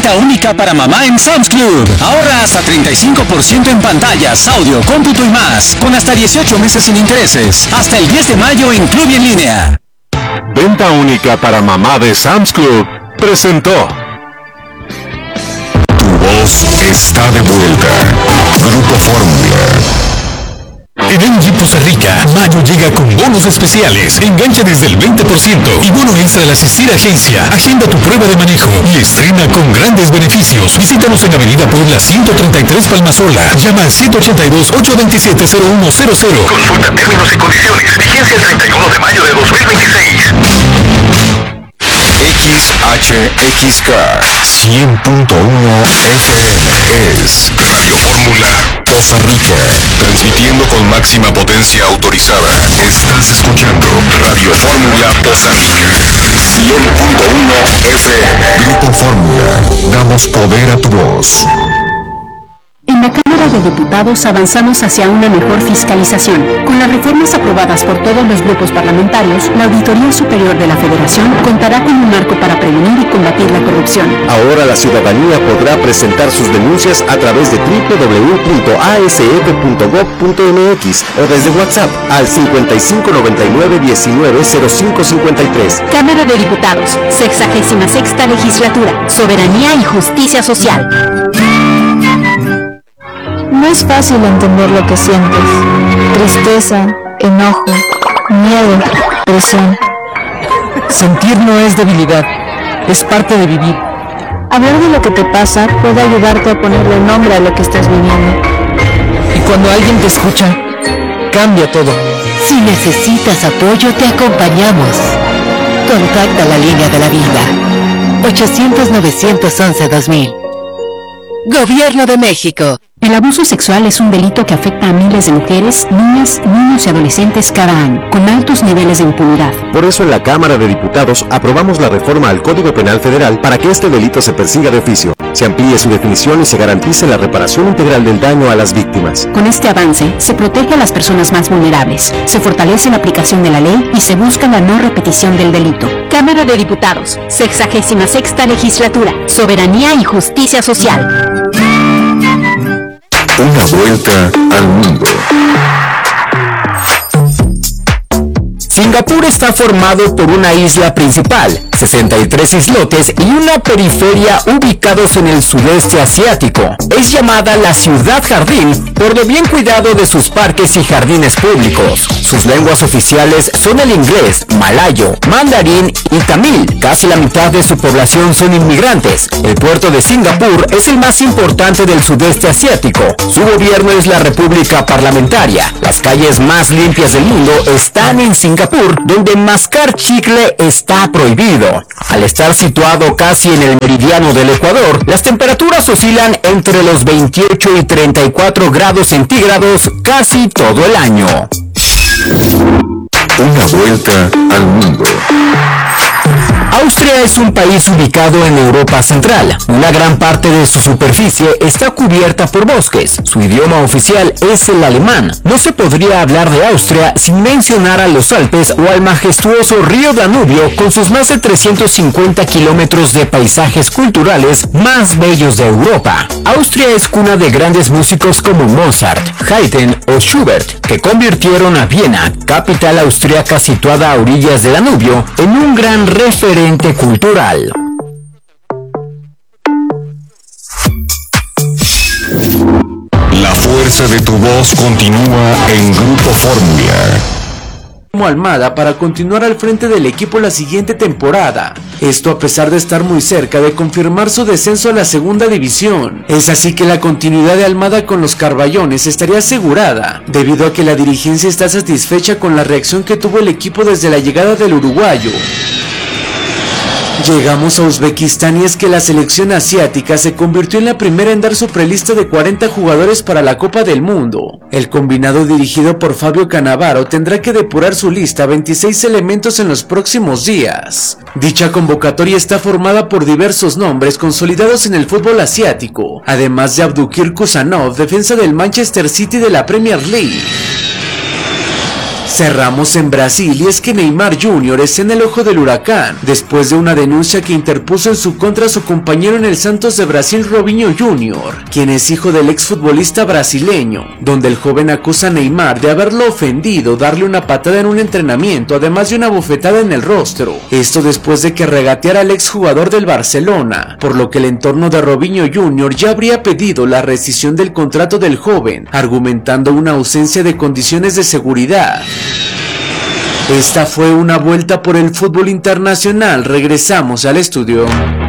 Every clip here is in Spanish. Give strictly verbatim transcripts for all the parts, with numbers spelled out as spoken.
Venta única para mamá en Sam's Club. Ahorra hasta treinta y cinco por ciento en pantallas, audio, cómputo y más. Con hasta dieciocho meses sin intereses. Hasta el diez de mayo en Club y en línea. Venta única para mamá de Sam's Club presentó. Tu voz está de vuelta. Grupo Fórmula. En M G Poza Rica, mayo llega con bonos especiales. Engancha desde el veinte por ciento y bono extra al asistir a agencia. Agenda tu prueba de manejo y estrena con grandes beneficios. Visítanos en Avenida Puebla ciento treinta y tres Palmasola. Llama al ciento ochenta y dos, ochocientos veintisiete, cero uno cero cero. Consulta términos y condiciones. Vigencia el treinta y uno de mayo de dos mil veintiséis. X H X K cien punto uno F M es Radio Fórmula Poza Rica, transmitiendo con máxima potencia autorizada. Estás escuchando Radio Fórmula Poza Rica cien punto uno F M. Grupo Fórmula, damos poder a tu voz. En la Cámara de Diputados avanzamos hacia una mejor fiscalización. Con las reformas aprobadas por todos los grupos parlamentarios, la Auditoría Superior de la Federación contará con un marco para prevenir y combatir la corrupción. Ahora la ciudadanía podrá presentar sus denuncias a través de doble u doble u doble u punto a s f punto gob punto m x o desde WhatsApp al cincuenta y cinco noventa y nueve diecinueve cero cinco cincuenta y tres. Cámara de Diputados, sexagésima sexta legislatura, soberanía y justicia social. No es fácil entender lo que sientes. Tristeza, enojo, miedo, presión. Sentir no es debilidad, es parte de vivir. Hablar de lo que te pasa puede ayudarte a ponerle nombre a lo que estás viviendo. Y cuando alguien te escucha, cambia todo. Si necesitas apoyo, te acompañamos. Contacta la línea de la vida. ochocientos, novecientos once, dos mil. Gobierno de México. El abuso sexual es un delito que afecta a miles de mujeres, niñas, niños y adolescentes cada año, con altos niveles de impunidad. Por eso en la Cámara de Diputados aprobamos la reforma al Código Penal Federal para que este delito se persiga de oficio, se amplíe su definición y se garantice la reparación integral del daño a las víctimas. Con este avance, se protege a las personas más vulnerables, se fortalece la aplicación de la ley y se busca la no repetición del delito. Cámara de Diputados, sexagésima sexta legislatura, soberanía y justicia social. Una vuelta al mundo. Singapur está formado por una isla principal, sesenta y tres islotes y una periferia ubicados en el sudeste asiático. Es llamada la ciudad jardín por lo bien cuidado de sus parques y jardines públicos. Sus lenguas oficiales son el inglés, malayo, mandarín y tamil. Casi la mitad de su población son inmigrantes. El puerto de Singapur es el más importante del sudeste asiático. Su gobierno es la República Parlamentaria. Las calles más limpias del mundo están en Singapur, donde mascar chicle está prohibido. Al estar situado casi en el meridiano del Ecuador, las temperaturas oscilan entre los veintiocho y treinta y cuatro grados centígrados casi todo el año. Una vuelta al mundo. Austria es un país ubicado en Europa Central. Una gran parte de su superficie está cubierta por bosques. Su idioma oficial es el alemán. No se podría hablar de Austria sin mencionar a los Alpes o al majestuoso río Danubio con sus más de trescientos cincuenta kilómetros de paisajes culturales más bellos de Europa. Austria es cuna de grandes músicos como Mozart, Haydn o Schubert, que convirtieron a Viena, capital austriaca situada a orillas del Danubio, en un gran referente cultural. La fuerza de tu voz continúa en Grupo Fórmula. Almada para continuar al frente del equipo la siguiente temporada. Esto a pesar de estar muy cerca de confirmar su descenso a la segunda división. Es así que la continuidad de Almada con los Carballones estaría asegurada, debido a que la dirigencia está satisfecha con la reacción que tuvo el equipo desde la llegada del uruguayo. Llegamos a Uzbekistán y es que la selección asiática se convirtió en la primera en dar su prelista de cuarenta jugadores para la Copa del Mundo. El combinado dirigido por Fabio Cannavaro tendrá que depurar su lista a veintiséis elementos en los próximos días. Dicha convocatoria está formada por diversos nombres consolidados en el fútbol asiático, además de Abdukir Kusanov, defensa del Manchester City de la Premier League. Cerramos en Brasil y es que Neymar junior está en el ojo del huracán después de una denuncia que interpuso en su contra su compañero en el Santos de Brasil, Robinho junior, quien es hijo del exfutbolista brasileño, donde el joven acusa a Neymar de haberlo ofendido, darle una patada en un entrenamiento, además de una bofetada en el rostro. Esto después de que regateara al exjugador del Barcelona, por lo que el entorno de Robinho junior ya habría pedido la rescisión del contrato del joven, argumentando una ausencia de condiciones de seguridad. Esta fue una vuelta por el fútbol internacional. Regresamos al estudio.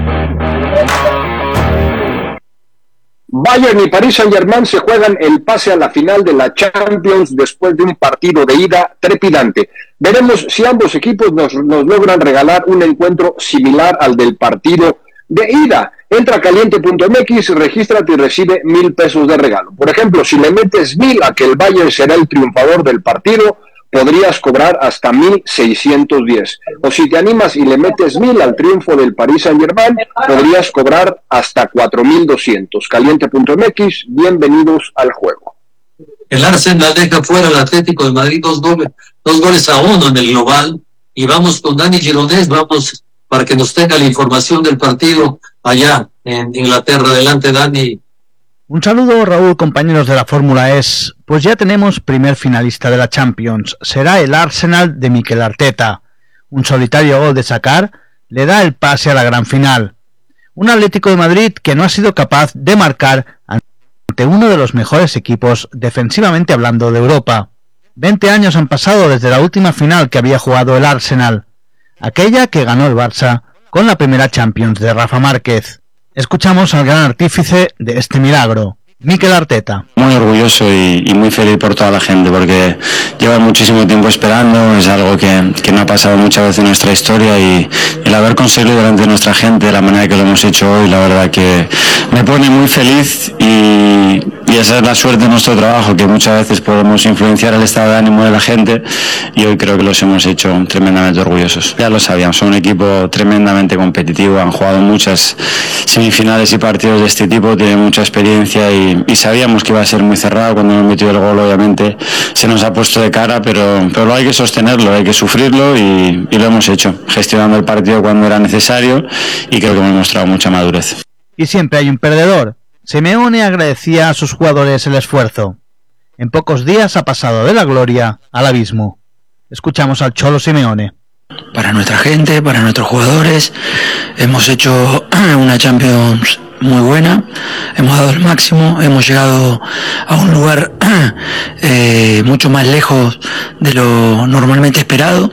Bayern y Paris Saint-Germain se juegan el pase a la final de la Champions después de un partido de ida trepidante. Veremos si ambos equipos nos, nos logran regalar un encuentro similar al del partido de ida. Entra a caliente punto m x, regístrate y recibe mil pesos de regalo. Por ejemplo, si le metes mil a que el Bayern será el triunfador del partido, podrías cobrar hasta mil seiscientos diez. O si te animas y le metes mil al triunfo del Paris Saint-Germain, podrías cobrar hasta cuatro mil doscientos. caliente punto m x, bienvenidos al juego. El Arsenal deja fuera al Atlético de Madrid dos goles, dos goles a uno en el global. Y vamos con Dani Gironés, vamos para que nos tenga la información del partido allá en Inglaterra. Adelante, Dani. Un saludo, Raúl, compañeros de la Fórmula E S. Pues ya tenemos primer finalista de la Champions. Será el Arsenal de Mikel Arteta. Un solitario gol de sacar le da el pase a la gran final. Un Atlético de Madrid que no ha sido capaz de marcar ante uno de los mejores equipos defensivamente hablando de Europa. Veinte años han pasado desde la última final que había jugado el Arsenal, aquella que ganó el Barça con la primera Champions de Rafa Márquez. Escuchamos al gran artífice de este milagro, Mikel Arteta. Muy orgulloso y, y muy feliz por toda la gente, porque lleva muchísimo tiempo esperando, es algo que, que no ha pasado muchas veces en nuestra historia, y el haber conseguido delante de nuestra gente de la manera que lo hemos hecho hoy, la verdad que me pone muy feliz, y, y esa es la suerte de nuestro trabajo, que muchas veces podemos influenciar el estado de ánimo de la gente, y hoy creo que los hemos hecho tremendamente orgullosos. Ya lo sabíamos, son un equipo tremendamente competitivo, han jugado muchas semifinales y partidos de este tipo, tienen mucha experiencia, y Y, y sabíamos que iba a ser muy cerrado. Cuando hemos metido el gol, obviamente se nos ha puesto de cara, pero, pero hay que sostenerlo, hay que sufrirlo, y, y lo hemos hecho, gestionando el partido cuando era necesario, y creo que hemos mostrado mucha madurez. Y siempre hay un perdedor. Simeone agradecía a sus jugadores el esfuerzo. En pocos días ha pasado de la gloria al abismo. Escuchamos al Cholo Simeone. Para nuestra gente, para nuestros jugadores, hemos hecho una Champions muy buena, hemos dado el máximo, hemos llegado a un lugar eh, mucho más lejos de lo normalmente esperado,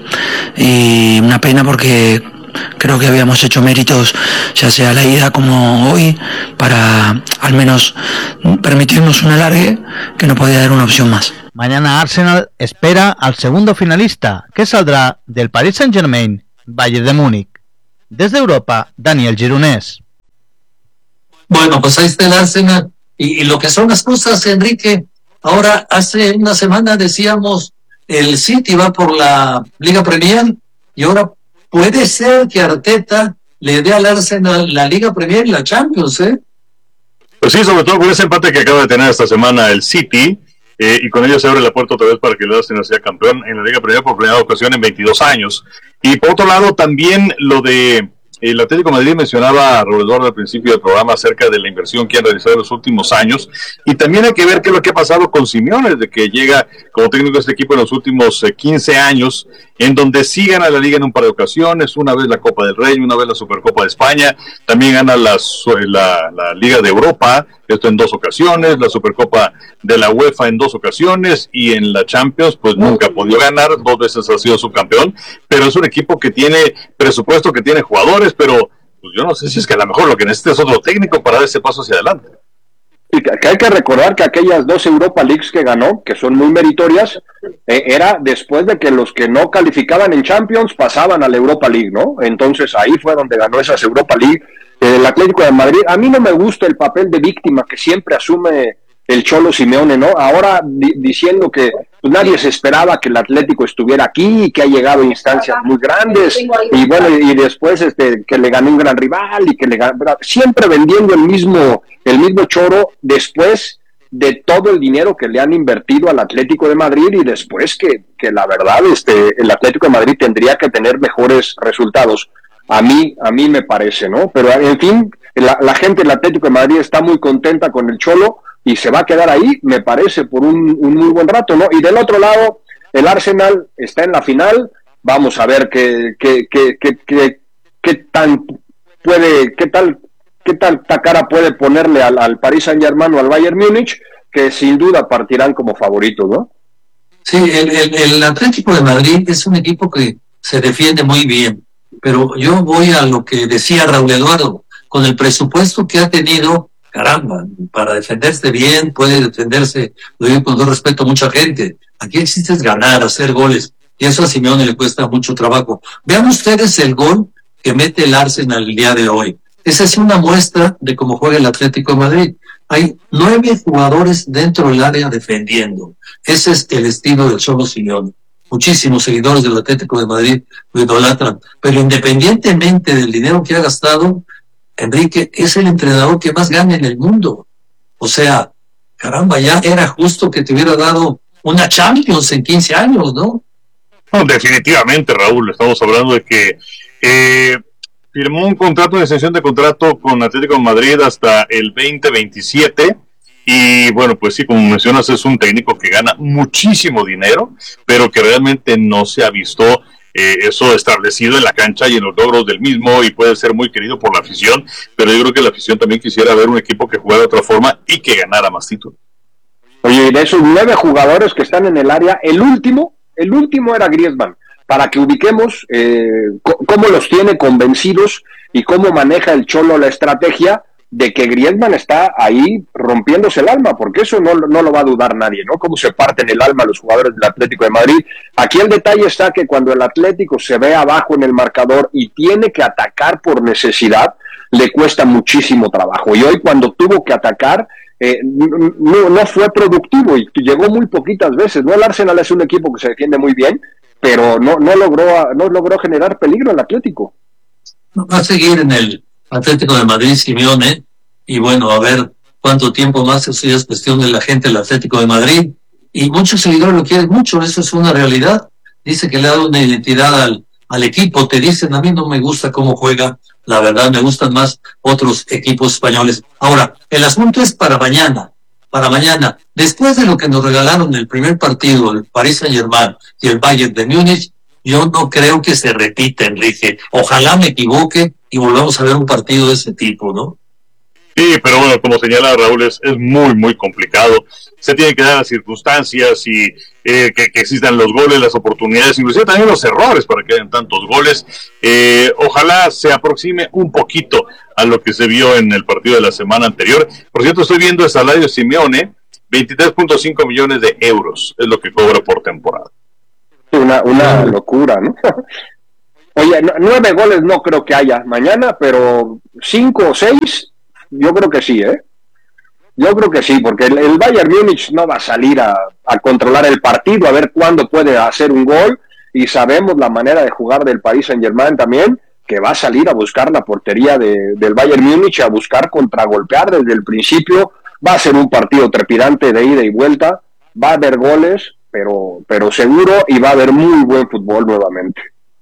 y una pena porque creo que habíamos hecho méritos, ya sea la ida como hoy, para al menos permitirnos un alargue que nos podía dar una opción más. Mañana Arsenal espera al segundo finalista, que saldrá del Paris Saint-Germain, Bayern de Múnich. Desde Europa, Daniel Gironés. Bueno, pues ahí está el Arsenal. Y, y lo que son las cosas, Enrique, ahora hace una semana decíamos el City va por la Liga Premier, y ahora puede ser que Arteta le dé al Arsenal la Liga Premier y la Champions, ¿eh? Pues sí, sobre todo con ese empate que acaba de tener esta semana el City, eh, y con ello se abre la puerta otra vez para que el Arsenal sea campeón en la Liga Premier por primera ocasión en veintidós años. Y por otro lado, también lo de el Atlético de Madrid, mencionaba a Roberto al principio del programa acerca de la inversión que han realizado en los últimos años, y también hay que ver qué es lo que ha pasado con Simeone desde que llega como técnico de este equipo en los últimos eh, quince años, en donde sí gana la Liga en un par de ocasiones, una vez la Copa del Rey, una vez la Supercopa de España, también gana la, la, la Liga de Europa, esto en dos ocasiones, la Supercopa de la UEFA en dos ocasiones, y en la Champions pues nunca ha podido ganar, dos veces ha sido subcampeón, pero es un equipo que tiene presupuesto, que tiene jugadores, pero pues yo no sé si es que a lo mejor lo que necesita es otro técnico para dar ese paso hacia adelante. Y que hay que recordar que aquellas dos Europa Leagues que ganó, que son muy meritorias, eh, era después de que los que no calificaban en Champions pasaban a la Europa League, ¿no? Entonces ahí fue donde ganó esas Europa League. Eh, el Atlético de Madrid, a mí no me gusta el papel de víctima que siempre asume el Cholo Simeone, ¿no? Ahora di- diciendo que pues, nadie se esperaba que el Atlético estuviera aquí y que ha llegado a instancias muy grandes, y bueno, y, y después este que le ganó un gran rival y que le ganó, siempre vendiendo el mismo el mismo choro después de todo el dinero que le han invertido al Atlético de Madrid y después que, que la verdad este, el Atlético de Madrid tendría que tener mejores resultados. A mí, a mí me parece, ¿no? Pero en fin, la, la gente del Atlético de Madrid está muy contenta con el Cholo y se va a quedar ahí, me parece, por un, un muy buen rato, ¿no? Y del otro lado, el Arsenal está en la final, vamos a ver qué, qué, qué, qué, qué, qué tan puede, qué tal, qué tal cara puede ponerle al, al Paris Saint-Germain o al Bayern Múnich, que sin duda partirán como favoritos, ¿no? Sí, el, el, el Atlético de Madrid es un equipo que se defiende muy bien, pero yo voy a lo que decía Raúl Eduardo, con el presupuesto que ha tenido, caramba, para defenderse bien, puede defenderse, lo digo con todo respeto a mucha gente. Aquí existe es ganar, hacer goles, y eso a Simeone le cuesta mucho trabajo. Vean ustedes el gol que mete el Arsenal el día de hoy. Esa es una muestra de cómo juega el Atlético de Madrid. Hay nueve jugadores dentro del área defendiendo. Ese es el estilo del Cholo Simeone. Muchísimos seguidores del Atlético de Madrid lo idolatran, pero independientemente del dinero que ha gastado, Enrique es el entrenador que más gana en el mundo. O sea, caramba, ya era justo que te hubiera dado una Champions en quince años, ¿no? No, definitivamente, Raúl, estamos hablando de que eh, firmó un contrato, una extensión de contrato con Atlético de Madrid hasta el veinte veintisiete. Y bueno, pues sí, como mencionas, es un técnico que gana muchísimo dinero, pero que realmente no se ha visto eh, eso establecido en la cancha y en los logros del mismo, y puede ser muy querido por la afición, pero yo creo que la afición también quisiera ver un equipo que jugara de otra forma y que ganara más títulos. Oye, de esos nueve jugadores que están en el área, el último, el último era Griezmann, para que ubiquemos eh, c- cómo los tiene convencidos y cómo maneja el Cholo la estrategia de que Griezmann está ahí rompiéndose el alma, porque eso no, no lo va a dudar nadie, ¿no? Cómo se parten el alma los jugadores del Atlético de Madrid. Aquí el detalle está que cuando el Atlético se ve abajo en el marcador y tiene que atacar por necesidad, le cuesta muchísimo trabajo. Y hoy cuando tuvo que atacar, eh, no, no fue productivo y llegó muy poquitas veces, ¿no? El Arsenal es un equipo que se defiende muy bien, pero no, no logró, no logró generar peligro el Atlético. Va a seguir en el Atlético de Madrid Simeone, y bueno, a ver cuánto tiempo más. Eso ya es cuestión de la gente del Atlético de Madrid, y muchos seguidores lo quieren mucho, eso es una realidad. Dice que le ha dado una identidad al, al equipo. Te dicen, a mí no me gusta cómo juega, la verdad me gustan más otros equipos españoles. Ahora, el asunto es para mañana, para mañana, después de lo que nos regalaron el primer partido, el Paris Saint-Germain y el Bayern de Múnich, yo no creo que se repita, Enrique. Ojalá me equivoque y volvamos a ver un partido de ese tipo, ¿no? Sí, pero bueno, como señala Raúl, es, es muy, muy complicado. Se tienen que dar las circunstancias y eh, que, que existan los goles, las oportunidades, inclusive también los errores para que hayan tantos goles. Eh, ojalá se aproxime un poquito a lo que se vio en el partido de la semana anterior. Por cierto, estoy viendo el salario de Simeone, veintitrés punto cinco millones de euros es lo que cobra por temporada. Una, una locura, ¿no? Oye, nueve goles no creo que haya mañana, pero cinco o seis, yo creo que sí, ¿eh? Yo creo que sí, porque el, el Bayern Múnich no va a salir a, a controlar el partido, a ver cuándo puede hacer un gol, y sabemos la manera de jugar del Paris Saint-Germain también, que va a salir a buscar la portería de, del Bayern Múnich, a buscar contragolpear desde el principio. Va a ser un partido trepidante de ida y vuelta, va a haber goles, pero, pero seguro, y va a haber muy buen fútbol nuevamente.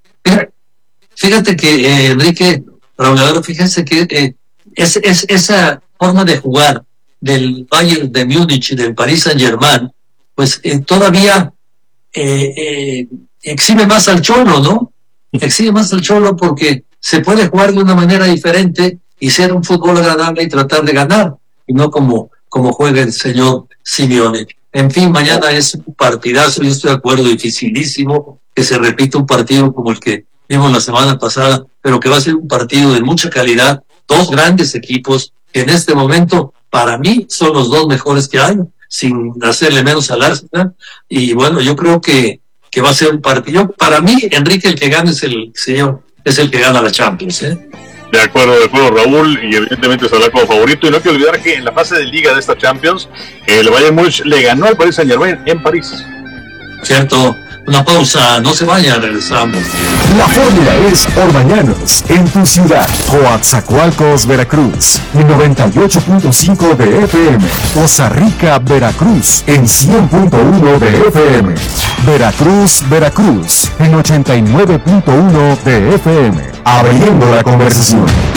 Fíjate que, eh, Enrique, Raúl, fíjense que eh, es, es, esa forma de jugar del Bayern de Múnich y del Paris Saint-Germain, pues eh, todavía eh, eh, exhibe más al Cholo, ¿no? Exhibe más al Cholo porque se puede jugar de una manera diferente y ser un fútbol agradable y tratar de ganar, y no como, como juega el señor Simeone. En fin, mañana es un partidazo, yo estoy de acuerdo, dificilísimo que se repita un partido como el que vimos la semana pasada, pero que va a ser un partido de mucha calidad, dos grandes equipos que en este momento para mí son los dos mejores que hay, sin hacerle menos al Arsenal, y bueno, yo creo que, que va a ser un partido. Para mí, Enrique, el que gana es el señor, es el que gana la Champions, ¿eh? De acuerdo, de acuerdo, Raúl, y evidentemente se habla como favorito, y no hay que olvidar que en la fase de liga de esta Champions, el Bayern Múnich le ganó al Paris Saint-Germain en París. Cierto, una pausa, no se vayan, regresamos. La fórmula es por mañanas en tu ciudad. Coatzacoalcos, Veracruz, en noventa y ocho punto cinco de F M. Poza Rica, Veracruz, en cien punto uno de F M. Veracruz, Veracruz, en ochenta y nueve punto uno de F M. Abriendo la conversación.